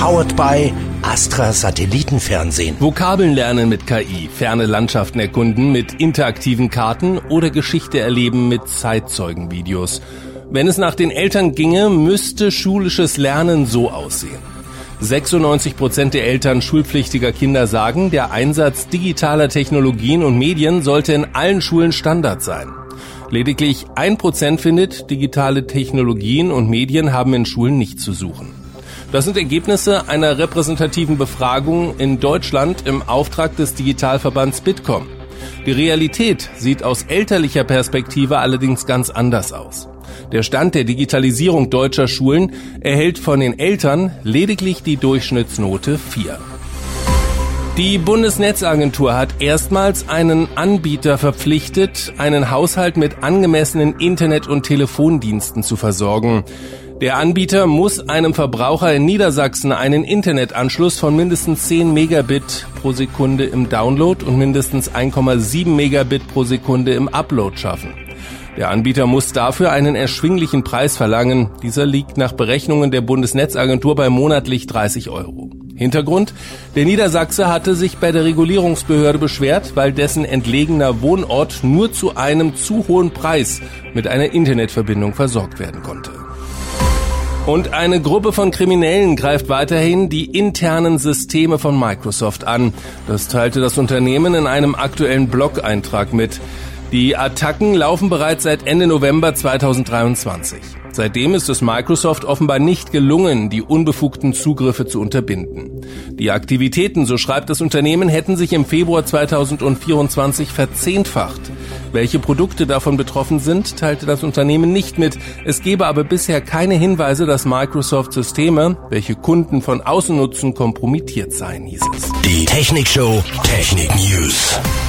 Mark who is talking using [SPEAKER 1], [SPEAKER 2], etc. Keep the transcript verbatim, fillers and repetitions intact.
[SPEAKER 1] Powered by Astra Satellitenfernsehen.
[SPEAKER 2] Vokabeln lernen mit K I, ferne Landschaften erkunden mit interaktiven Karten oder Geschichte erleben mit Zeitzeugenvideos. Wenn es nach den Eltern ginge, müsste schulisches Lernen so aussehen. sechsundneunzig Prozent der Eltern schulpflichtiger Kinder sagen, der Einsatz digitaler Technologien und Medien sollte in allen Schulen Standard sein. Lediglich ein Prozent findet, digitale Technologien und Medien haben in Schulen nichts zu suchen. Das sind Ergebnisse einer repräsentativen Befragung in Deutschland im Auftrag des Digitalverbands Bitkom. Die Realität sieht aus elterlicher Perspektive allerdings ganz anders aus. Der Stand der Digitalisierung deutscher Schulen erhält von den Eltern lediglich die Durchschnittsnote vier. Die Bundesnetzagentur hat erstmals einen Anbieter verpflichtet, einen Haushalt mit angemessenen Internet- und Telefondiensten zu versorgen. Der Anbieter muss einem Verbraucher in Niedersachsen einen Internetanschluss von mindestens zehn Megabit pro Sekunde im Download und mindestens eins Komma sieben Megabit pro Sekunde im Upload schaffen. Der Anbieter muss dafür einen erschwinglichen Preis verlangen. Dieser liegt nach Berechnungen der Bundesnetzagentur bei monatlich dreißig Euro. Hintergrund: Der Niedersachse hatte sich bei der Regulierungsbehörde beschwert, weil dessen entlegener Wohnort nur zu einem zu hohen Preis mit einer Internetverbindung versorgt werden konnte. Und eine Gruppe von Kriminellen greift weiterhin die internen Systeme von Microsoft an. Das teilte das Unternehmen in einem aktuellen Blog-Eintrag mit. Die Attacken laufen bereits seit Ende November zweitausenddreiundzwanzig. Seitdem ist es Microsoft offenbar nicht gelungen, die unbefugten Zugriffe zu unterbinden. Die Aktivitäten, so schreibt das Unternehmen, hätten sich im Februar zweitausendvierundzwanzig verzehnfacht. Welche Produkte davon betroffen sind, teilte das Unternehmen nicht mit. Es gebe aber bisher keine Hinweise, dass Microsoft-Systeme, welche Kunden von außen nutzen, kompromittiert seien, hieß es.
[SPEAKER 1] Die Technik Show Technik News.